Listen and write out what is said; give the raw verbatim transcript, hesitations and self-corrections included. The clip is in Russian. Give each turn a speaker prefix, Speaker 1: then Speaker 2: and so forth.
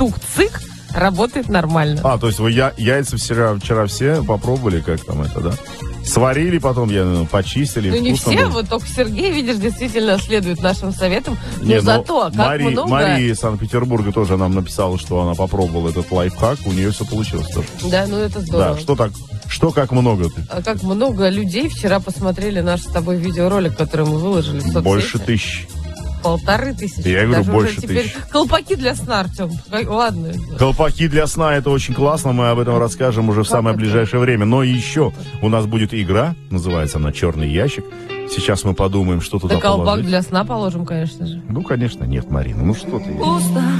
Speaker 1: штук ЦИК работает нормально.
Speaker 2: А, то есть вы я, яйца вчера, вчера все попробовали, как там это, да? Сварили, потом я ну, почистили.
Speaker 1: Ну не все,
Speaker 2: было.
Speaker 1: вот только Сергей, видишь, действительно следует нашим советам. Но
Speaker 2: Не,
Speaker 1: зато, как
Speaker 2: Мари,
Speaker 1: много...
Speaker 2: Мария из Санкт-Петербурга тоже нам написала, что она попробовала этот лайфхак, у нее все получилось тоже.
Speaker 1: Да, ну это здорово.
Speaker 2: Да, что так, что как много ты?
Speaker 1: А как много людей вчера посмотрели наш с тобой видеоролик, который мы выложили в соцсети.
Speaker 2: Больше тысячи.
Speaker 1: Полторы тысячи.
Speaker 2: Я говорю,
Speaker 1: Даже
Speaker 2: больше
Speaker 1: уже теперь
Speaker 2: тысячи.
Speaker 1: Колпаки для сна, Артем. Ладно.
Speaker 2: Колпаки для сна, это очень классно, мы об этом расскажем уже в самое ближайшее время. Но еще у нас будет игра, называется она «Черный ящик». Сейчас мы подумаем, что туда
Speaker 1: Да колпак
Speaker 2: положить.
Speaker 1: для сна положим, конечно же.
Speaker 2: Ну, конечно, нет, Марина, ну что ты.